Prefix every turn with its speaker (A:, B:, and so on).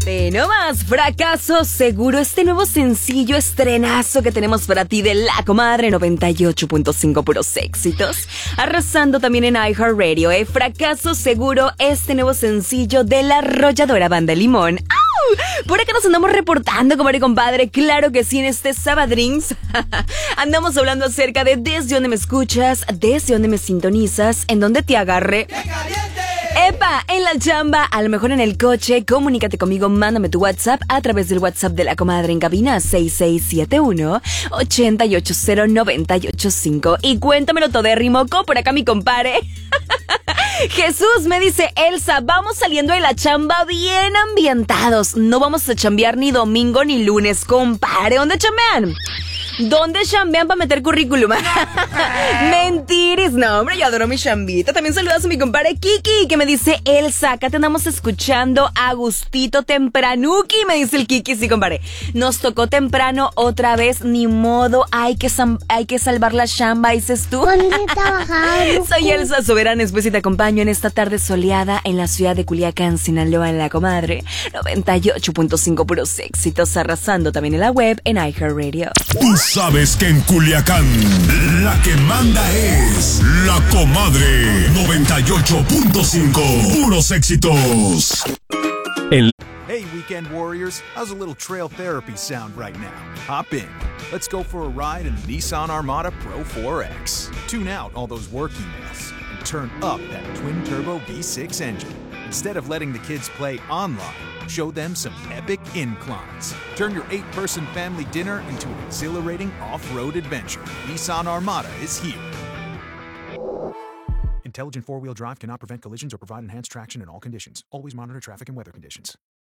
A: No más fracaso seguro, este nuevo sencillo estrenazo que tenemos para ti de La Comadre 98.5 puros éxitos, arrasando también en iHeartRadio, Fracaso seguro, este nuevo sencillo de la arrolladora Banda Limón. ¡Au! Por acá nos andamos reportando, comadre y compadre, claro que sí, en este Sabadrins andamos hablando acerca de desde dónde me escuchas, desde dónde me sintonizas, en dónde te agarre. ¡Epa! En la chamba, a lo mejor en el coche, comunícate conmigo, mándame tu WhatsApp a través del WhatsApp de La Comadre en cabina 6671-880985 y cuéntamelo todérrimo, como por acá mi compadre. Jesús me dice, Elsa, vamos saliendo de la chamba bien ambientados, no vamos a chambear ni domingo ni lunes, compadre, ¿dónde chambean? ¿Dónde chambean para meter currículum? Mentiris, no, hombre, yo adoro mi chambita. También saludas a mi compadre Kiki, que me dice, Elsa, acá te andamos escuchando a gustito tempranuki, me dice el Kiki, sí, compadre. Nos tocó temprano otra vez, ni modo, hay que salvar la chamba, dices tú. Soy Elsa Soberana, después y te acompaño en esta tarde soleada en la ciudad de Culiacán, Sinaloa, en La Comadre 98.5 puros éxitos, arrasando también en la web en iHeartRadio.
B: Sabes que en Culiacán la que manda es La Comadre 98.5 puros éxitos.
C: Hey, weekend warriors, how's a little trail therapy sound right now? Hop in. Let's go for a ride in the Nissan Armada Pro 4X. Tune out all those work emails and turn up that twin-turbo V6 engine. Instead of letting the kids play online, show them some epic inclines. Turn your 8-person family dinner into an exhilarating off-road adventure. Nissan Armada is here. Intelligent four-wheel drive cannot prevent collisions or provide enhanced traction in all conditions. Always monitor traffic and weather conditions.